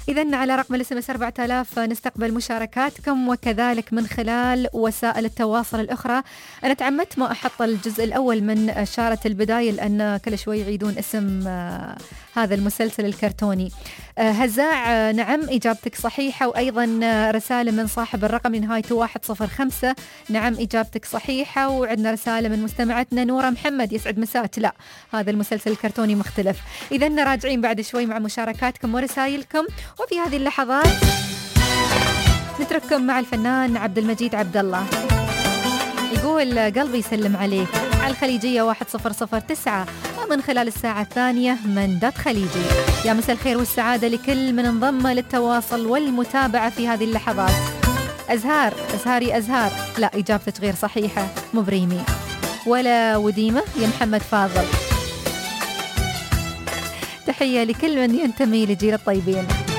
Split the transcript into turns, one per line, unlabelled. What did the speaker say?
إذن على رقم الاس 4000 نستقبل مشاركاتكم، وكذلك من خلال وسائل التواصل الأخرى. أنا تعمدت ما أحط الجزء الأول من إشارة البداية لأن كل شوي يعيدون اسم هذا المسلسل الكرتوني. هزاع نعم إجابتك صحيحة، وأيضا رسالة من صاحب الرقم لنهايته 105 نعم إجابتك صحيحة. وعندنا رسالة من مستمعتنا نورة محمد يسعد مساك، لا هذا المسلسل الكرتوني مختلف. إذن راجعين بعد شوي مع مشاركاتكم ورسائلكم، وفي هذه اللحظات نترككم مع الفنان عبد المجيد عبد الله. يقول قلبي يسلم عليك على الخليجية 1009 ومن خلال الساعة الثانية من دات خليجي. يا مساء الخير والسعادة لكل من انضم للتواصل والمتابعة في هذه اللحظات. أزهاري أزهار، لا إجابتك غير صحيحة، مبريمي ولا وديمة يا محمد فاضل. تحية لكل من ينتمي لجيل الطيبين.